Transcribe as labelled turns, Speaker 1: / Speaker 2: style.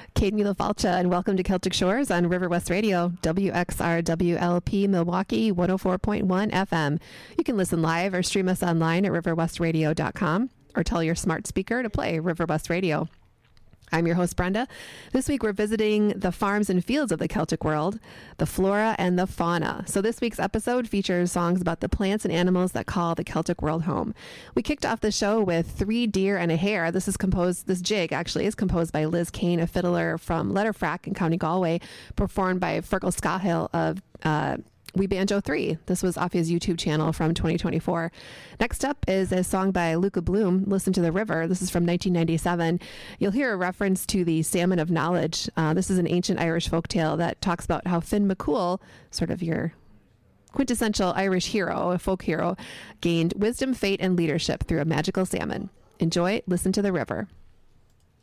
Speaker 1: Kate Mulafalcha, and welcome to Celtic Shores on River West Radio, WXRWLP Milwaukee 104.1 FM. You can listen live or stream us online at riverwestradio.com or tell your smart speaker to play River West Radio. I'm your host, Brenda. This week, we're visiting the farms and fields of the Celtic world, the flora and the fauna. So this week's episode features songs about the plants and animals that call the Celtic world home. We kicked off the show with Three Deer and a Hare. This jig actually is composed by Liz Kane, a fiddler from Letterfrack in County Galway, performed by Fergal Scahill of We Banjo 3. This was off his YouTube channel from 2024. Next up is a song by Luca Bloom, Listen to the River. This is from 1997. You'll hear a reference to the Salmon of Knowledge. This is an ancient Irish folktale that talks about how Finn McCool, sort of your quintessential Irish hero, a folk hero, gained wisdom, fate, and leadership through a magical salmon. Enjoy Listen to the River.